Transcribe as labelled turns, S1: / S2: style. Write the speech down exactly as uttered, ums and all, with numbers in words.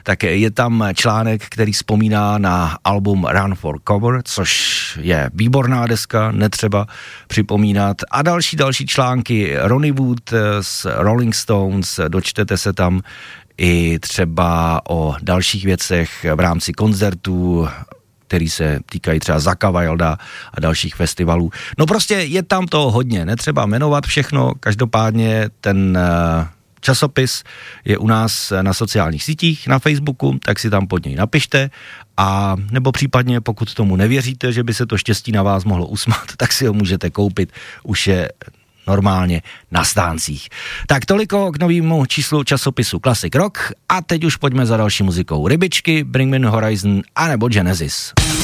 S1: tak je tam článek, který vzpomíná na album Run for Cover, což je výborná deska, netřeba připomínat. A další, další články, Ronnie Wood z Rolling Stones, dočtete se tam i třeba o dalších věcech v rámci koncertů, který se týkají třeba Zacka Wilda a dalších festivalů. No prostě je tam toho hodně, netřeba jmenovat všechno, každopádně ten časopis je u nás na sociálních sítích, na Facebooku, tak si tam pod něj napište a nebo případně, pokud tomu nevěříte, že by se to štěstí na vás mohlo usmát, tak si ho můžete koupit, už je normálně na stáncích. Tak toliko k novému číslu časopisu Classic Rock a teď už pojďme za další muzikou. Rybičky, Bring Me Horizon a nebo Genesis.